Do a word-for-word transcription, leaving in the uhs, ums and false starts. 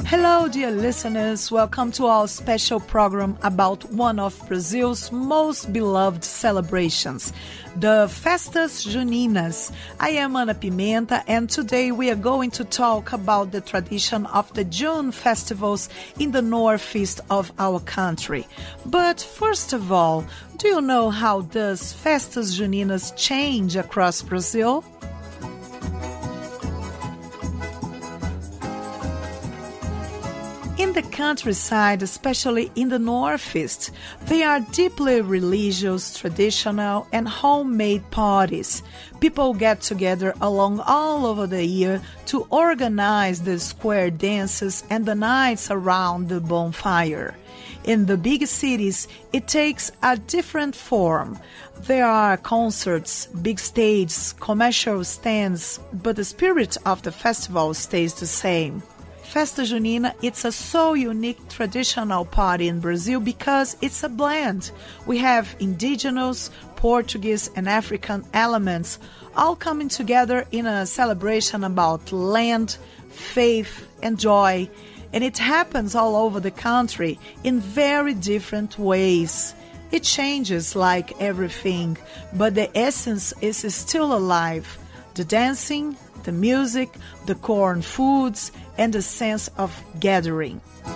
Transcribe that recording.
Hello, dear listeners. Welcome to our special program about one of Brazil's most beloved celebrations, the Festas Juninas. I am Ana Pimenta, and today we are going to talk about the tradition of the June festivals in the northeast of our country. But first of all, do you know how does Festas Juninas change across Brazil? In the countryside, especially in the northeast, they are deeply religious, traditional, and homemade parties. People get together along all over the year to organize the square dances and the nights around the bonfire. In the big cities, it takes a different form. There are concerts, big stages, commercial stands, but the spirit of the festival stays the same. Festa Junina, it's a so unique traditional party in Brazil because it's a blend. We have indigenous, Portuguese, and African elements all coming together in a celebration about land, faith, and joy. And it happens all over the country in very different ways. It changes like everything, but the essence is still alive. The dancing, the music, the corn foods, and the sense of gathering.